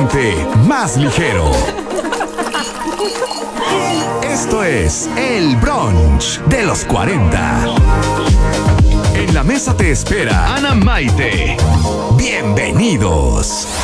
ambiente más ligero. Esto es el brunch de los 40. En la mesa te espera Ana Maite. Bienvenidos.